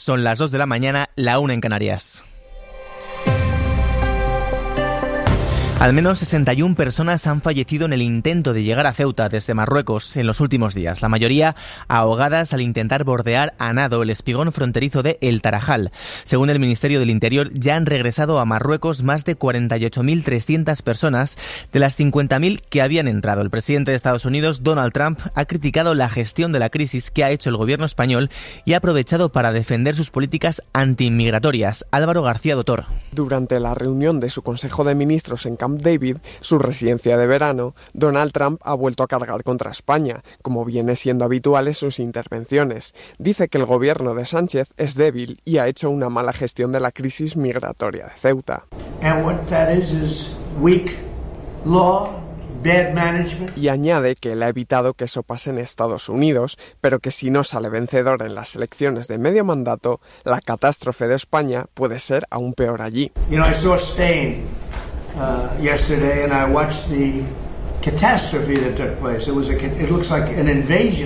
Son las 2 de la mañana, la 1 en Canarias. Al menos 61 personas han fallecido en el intento de llegar a Ceuta desde Marruecos en los últimos días, la mayoría ahogadas al intentar bordear a nado el espigón fronterizo de El Tarajal. Según el Ministerio del Interior, ya han regresado a Marruecos más de 48.300 personas de las 50.000 que habían entrado. El presidente de Estados Unidos, Donald Trump, ha criticado la gestión de la crisis que ha hecho el gobierno español y ha aprovechado para defender sus políticas antiinmigratorias. Álvaro García Dotor. Durante la reunión de su Consejo de Ministros en Camp David, su residencia de verano, Donald Trump ha vuelto a cargar contra España, como viene siendo habitual en sus intervenciones. Dice que el gobierno de Sánchez es débil y ha hecho una mala gestión de la crisis migratoria de Ceuta. Y añade que él ha evitado que eso pase en Estados Unidos, pero que si no sale vencedor en las elecciones de medio mandato, la catástrofe de España puede ser aún peor allí. Yesterday, and I watched the catastrophe that took place. It looks like an invasion.